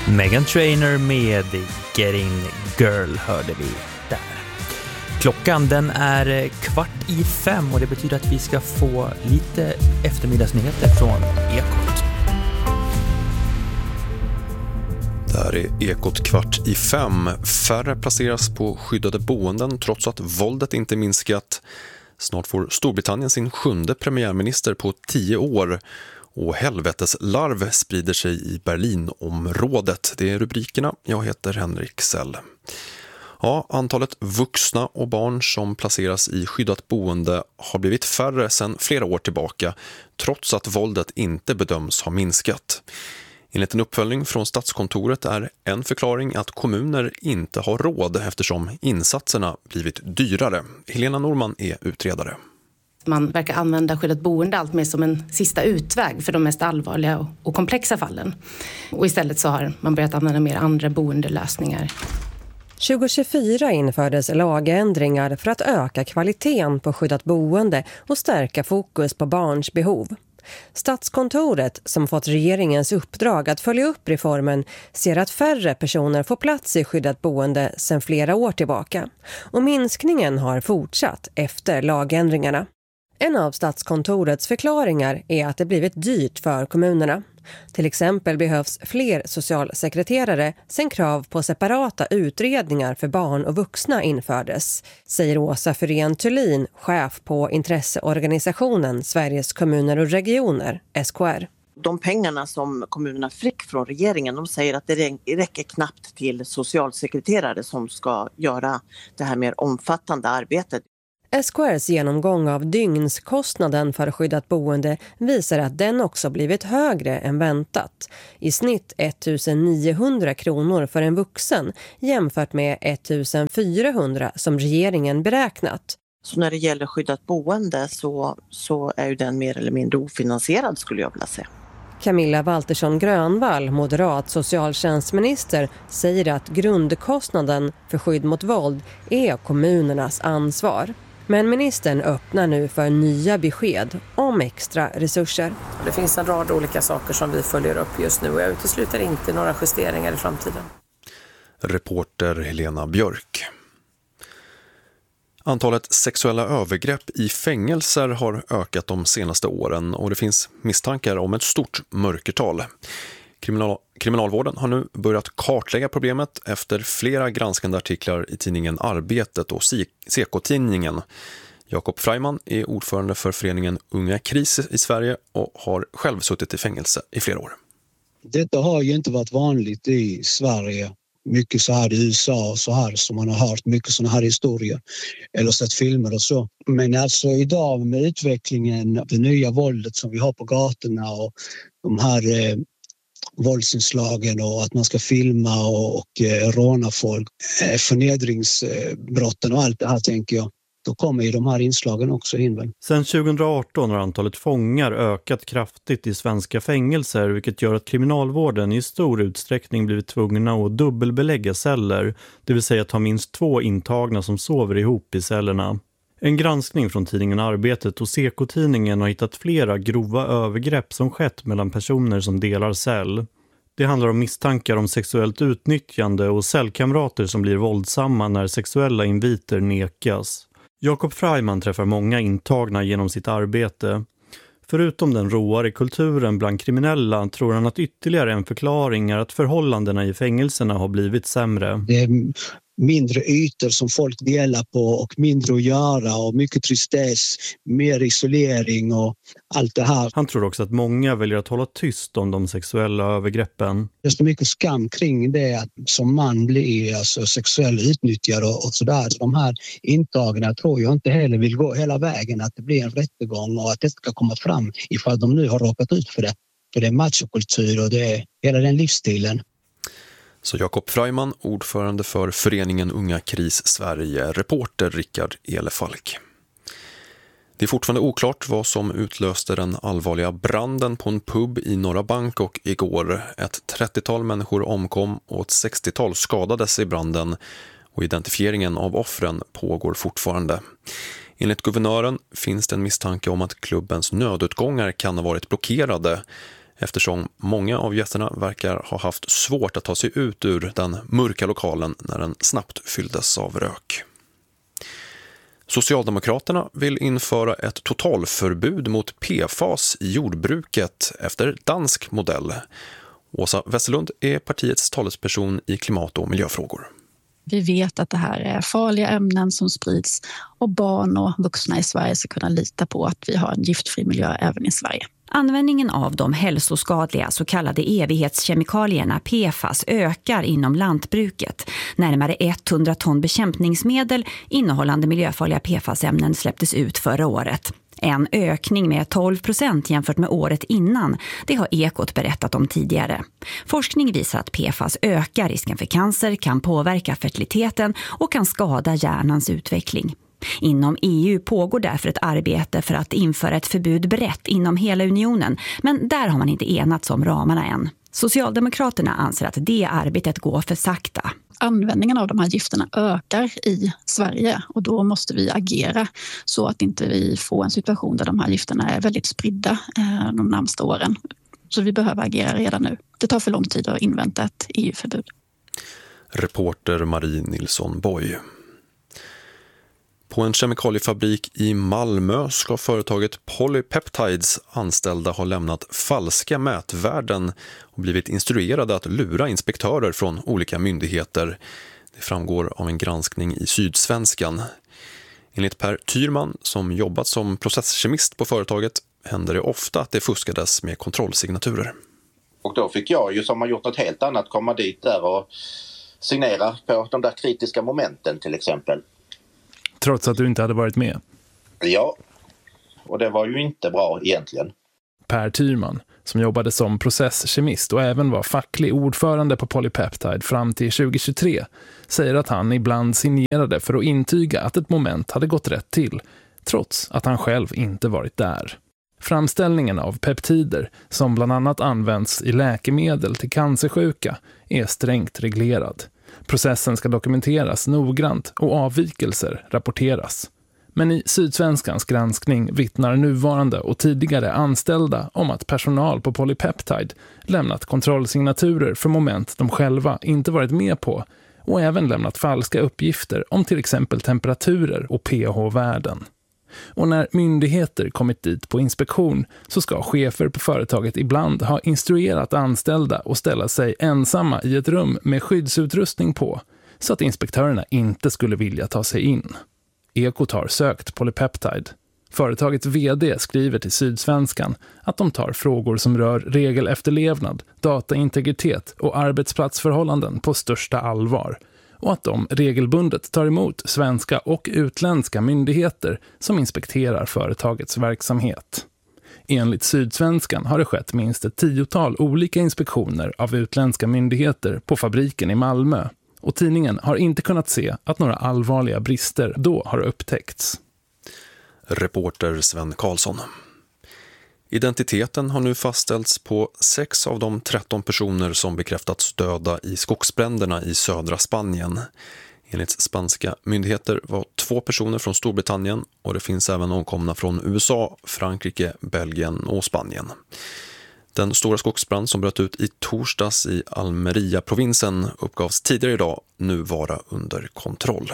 Meghan Trainor med Getting Girl hörde vi där. Klockan den är 4:15 och det betyder att vi ska få lite eftermiddagsnyheter från Ekot. Där är Ekot 4:15. Färre placeras på skyddade boenden trots att våldet inte minskat. Snart får Storbritannien sin 7:e premiärminister på 10 år. Och helveteslarv sprider sig i Berlinområdet. Det är rubrikerna. Jag heter Henrik Sell. Ja, antalet vuxna och barn som placeras i skyddat boende har blivit färre sedan flera år tillbaka, trots att våldet inte bedöms ha minskat. Enligt en uppföljning från Statskontoret är en förklaring att kommuner inte har råd eftersom insatserna blivit dyrare. Helena Norman är utredare. Man verkar använda skyddat boende allt mer som en sista utväg för de mest allvarliga och komplexa fallen. Och istället så har man börjat använda mer andra boendelösningar. 2024 infördes lagändringar för att öka kvaliteten på skyddat boende och stärka fokus på barns behov. Statskontoret, som fått regeringens uppdrag att följa upp reformen, ser att färre personer får plats i skyddat boende sedan flera år tillbaka. Och minskningen har fortsatt efter lagändringarna. En av Statskontorets förklaringar är att det blivit dyrt för kommunerna. Till exempel behövs fler socialsekreterare sen krav på separata utredningar för barn och vuxna infördes, säger Åsa Fyrén Thulin, chef på intresseorganisationen Sveriges kommuner och regioner, SKR. De pengarna som kommunerna fick från regeringen, de säger att det räcker knappt till socialsekreterare som ska göra det här mer omfattande arbetet. SKRs genomgång av dygnskostnaden för skyddat boende visar att den också blivit högre än väntat. I snitt 1 900 kronor för en vuxen jämfört med 1 400 som regeringen beräknat. Så när det gäller skyddat boende så är ju den mer eller mindre ofinansierad, skulle jag vilja säga. Camilla Waltersson Grönvall, moderat socialtjänstminister, säger att grundkostnaden för skydd mot våld är kommunernas ansvar. Men ministern öppnar nu för nya besked om extra resurser. Det finns en rad olika saker som vi följer upp just nu och jag utesluter inte några justeringar i framtiden. Reporter Helena Björk. Antalet sexuella övergrepp i fängelser har ökat de senaste åren och det finns misstankar om ett stort mörkertal. Kriminalvården har nu börjat kartlägga problemet efter flera granskande artiklar i tidningen Arbetet och Seko-tidningen. Jakob Freiman är ordförande för föreningen Unga Kris i Sverige och har själv suttit i fängelse i flera år. Detta har ju inte varit vanligt i Sverige. Mycket så här i USA och så här som man har hört mycket såna här historier eller sett filmer och så. Men alltså idag med utvecklingen, det nya våldet som vi har på gatorna och de här våldsinslagen och att man ska filma och råna folk, förnedringsbrotten och allt det här tänker jag. Då kommer ju de här inslagen också in väl. Sen 2018 har antalet fångar ökat kraftigt i svenska fängelser, vilket gör att kriminalvården i stor utsträckning blivit tvungna att dubbelbelägga celler, det vill säga ta minst 2 intagna som sover ihop i cellerna. En granskning från tidningen Arbetet och Seko-tidningen har hittat flera grova övergrepp som skett mellan personer som delar cell. Det handlar om misstankar om sexuellt utnyttjande och cellkamrater som blir våldsamma när sexuella inviter nekas. Jakob Freiman träffar många intagna genom sitt arbete. Förutom den råare kulturen bland kriminella tror han att ytterligare en förklaring är att förhållandena i fängelserna har blivit sämre. Det är mindre ytor som folk delar på och mindre att göra och mycket tristess, mer isolering och allt det här. Han tror också att många väljer att hålla tyst om de sexuella övergreppen. Det är så mycket skam kring det att som man blir alltså sexuellt utnyttjad och sådär. De här intagna tror jag inte heller vill gå hela vägen, att det blir en rättegång och att det ska komma fram ifall de nu har råkat ut för det. För det är machokultur och det är hela den livsstilen. Så Jakob Freiman, ordförande för föreningen Unga Kris Sverige, reporter Rickard Elefalk. Det är fortfarande oklart vad som utlöste den allvarliga branden på en pub i Norra Bangkok igår. Ett 30-tal människor omkom och ett 60-tal skadades i branden och identifieringen av offren pågår fortfarande. Enligt guvernören finns det en misstanke om att klubbens nödutgångar kan ha varit blockerade. eftersom många av gästerna verkar ha haft svårt att ta sig ut ur den mörka lokalen när den snabbt fylldes av rök. Socialdemokraterna vill införa ett totalförbud mot PFAS i jordbruket efter dansk modell. Åsa Westerlund är partiets talesperson i klimat- och miljöfrågor. Vi vet att det här är farliga ämnen som sprids och barn och vuxna i Sverige ska kunna lita på att vi har en giftfri miljö även i Sverige. Användningen av de hälsoskadliga så kallade evighetskemikalierna PFAS ökar inom lantbruket. Närmare 100 ton bekämpningsmedel innehållande miljöfarliga PFAS-ämnen släpptes ut förra året. En ökning med 12% jämfört med året innan, det har Ekot berättat om tidigare. Forskning visar att PFAS ökar risken för cancer, kan påverka fertiliteten och kan skada hjärnans utveckling. Inom EU pågår därför ett arbete för att införa ett förbud brett inom hela unionen, men där har man inte enats om ramarna än. Socialdemokraterna anser att det arbetet går för sakta. Användningen av de här gifterna ökar i Sverige och då måste vi agera så att inte vi får en situation där de här gifterna är väldigt spridda de närmaste åren. Så vi behöver agera redan nu. Det tar för lång tid att invänta ett EU-förbud. Reporter Marie Nilsson Boy. På en kemikaliefabrik i Malmö ska företaget Polypeptides anställda ha lämnat falska mätvärden och blivit instruerade att lura inspektörer från olika myndigheter. Det framgår av en granskning i Sydsvenskan. Enligt Per Tyrman, som jobbat som processkemist på företaget, händer det ofta att det fuskades med kontrollsignaturer. Och då fick jag ju, som har gjort något helt annat, komma dit där och signera på de där kritiska momenten till exempel. Trots att du inte hade varit med? Ja, och det var ju inte bra egentligen. Per Tyrman, som jobbade som processkemist och även var facklig ordförande på Polypeptide fram till 2023, säger att han ibland signerade för att intyga att ett moment hade gått rätt till, trots att han själv inte varit där. Framställningen av peptider, som bland annat används i läkemedel till cancersjuka, är strängt reglerad. Processen ska dokumenteras noggrant och avvikelser rapporteras. Men i Sydsvenskans granskning vittnar nuvarande och tidigare anställda om att personal på Polypeptide lämnat kontrollsignaturer för moment de själva inte varit med på och även lämnat falska uppgifter om till exempel temperaturer och pH-värden. Och när myndigheter kommit dit på inspektion så ska chefer på företaget ibland ha instruerat anställda att ställa sig ensamma i ett rum med skyddsutrustning på så att inspektörerna inte skulle vilja ta sig in. Ekot har sökt Polypeptide. Företagets vd skriver till Sydsvenskan att de tar frågor som rör regelefterlevnad, dataintegritet och arbetsplatsförhållanden på största allvar och att de regelbundet tar emot svenska och utländska myndigheter som inspekterar företagets verksamhet. Enligt Sydsvenskan har det skett minst ett 10-tal olika inspektioner av utländska myndigheter på fabriken i Malmö och tidningen har inte kunnat se att några allvarliga brister då har upptäckts. Reporter Sven Karlsson. Identiteten har nu fastställts på 6 av de 13 personer som bekräftats döda i skogsbränderna i södra Spanien. Enligt spanska myndigheter var 2 personer från Storbritannien och det finns även omkomna från USA, Frankrike, Belgien och Spanien. Den stora skogsbrand som bröt ut i torsdags i Almeria-provinsen uppgavs tidigare idag nu vara under kontroll.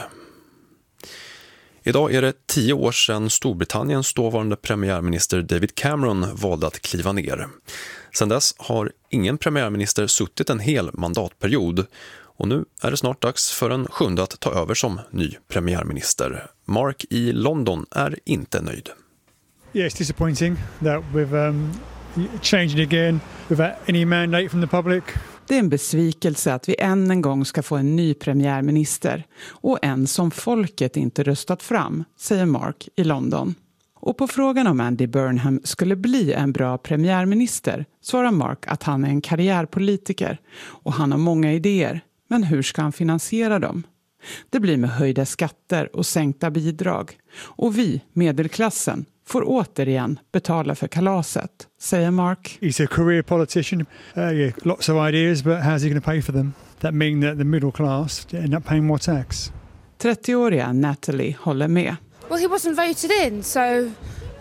Idag är det 10 år sedan Storbritanniens dåvarande premiärminister David Cameron valde att kliva ner. Sedan dess har ingen premiärminister suttit en hel mandatperiod och nu är det snart dags för en sjunde att ta över som ny premiärminister. Mark i London är inte nöjd. Yeah, it's disappointing that we've changed again without any mandate from the public. Det är en besvikelse att vi än en gång ska få en ny premiärminister och en som folket inte röstat fram, säger Mark i London. Och på frågan om Andy Burnham skulle bli en bra premiärminister svarar Mark att han är en karriärpolitiker och han har många idéer, men hur ska han finansiera dem? Det blir med höjda skatter och sänkta bidrag och vi, medelklassen, får återigen betala för kalaset, säger Mark. He's a career politician. Yeah, lots of ideas, but how's he going to pay for them? That means that the middle class end up paying more tax. 30-åriga Natalie håller med. Well, he wasn't voted in, so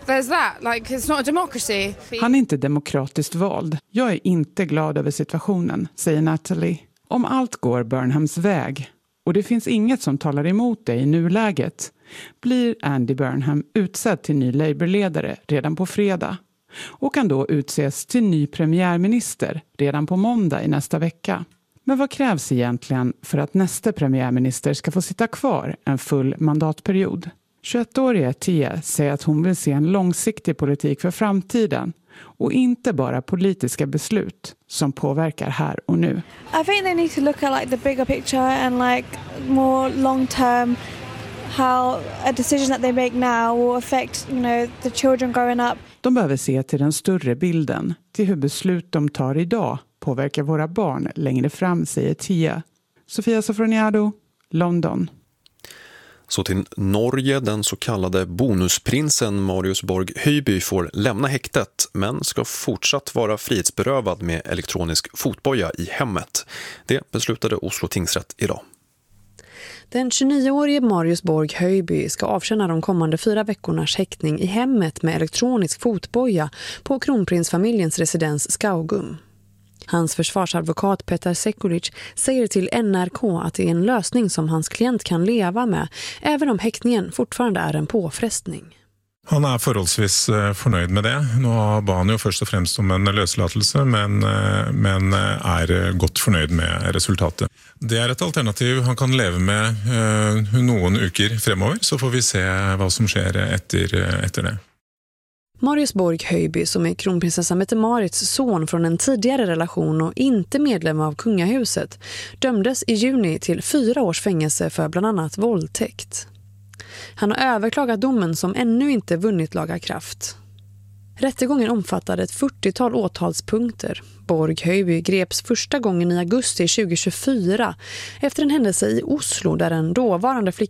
there's that. Like, it's not a democracy. Han är inte demokratiskt vald. Jag är inte glad över situationen, säger Natalie. Om allt går Burnhams väg, och det finns inget som talar emot det i nuläget, blir Andy Burnham utsedd till ny Labour-ledare redan på fredag och kan då utses till ny premiärminister redan på måndag i nästa vecka. Men vad krävs egentligen för att nästa premiärminister ska få sitta kvar en full mandatperiod? 21-åriga Tia säger att hon vill se en långsiktig politik för framtiden och inte bara politiska beslut som påverkar här och nu. I think they need to look at like the bigger picture and like more long term, how a decision that they make now will affect, you know, the children growing up. De behöver se till den större bilden, till hur beslut de tar idag påverkar våra barn längre fram, säger Tia. Sofia Sofroniado, London. Så till Norge, den så kallade bonusprinsen Marius Borg Höjby får lämna häktet men ska fortsatt vara frihetsberövad med elektronisk fotboja i hemmet. Det beslutade Oslo tingsrätt idag. Den 29-årige Marius Borg Höjby ska avtjäna de kommande 4 veckornas häktning i hemmet med elektronisk fotboja på kronprinsfamiljens residens Skaugum. Hans försvarsadvokat Petar Sekulic säger till NRK att det är en lösning som hans klient kan leva med, även om häktningen fortfarande är en påfrestning. Han är förhållsvis förnöjd med det. Nu ba han ju först och främst om en löslatelse, men är gott förnöjd med resultatet. Det är ett alternativ han kan leva med någon veckor fremover, så får vi se vad som sker efter det. Marius Borg Höjby, som är kronprinsessa Mette-Marits son från en tidigare relation och inte medlem av kungahuset, dömdes i juni till 4 års fängelse för bland annat våldtäkt. Han har överklagat domen som ännu inte vunnit laga kraft. Rättegången omfattade ett 40-tal åtalspunkter. Borg Höjby greps första gången i augusti 2024 efter en händelse i Oslo där en dåvarande flicka